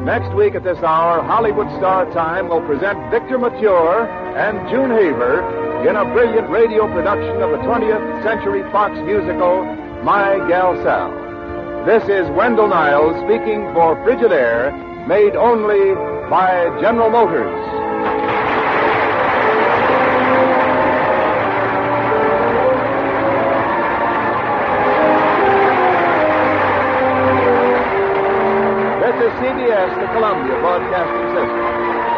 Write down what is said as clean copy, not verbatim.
Next week at this hour, Hollywood Star Time will present Victor Mature and June Haver in a brilliant radio production of the 20th Century Fox musical, My Gal Sal. This is Wendell Niles speaking for Frigidaire, made only by General Motors. This is CBS, the Columbia Broadcasting System.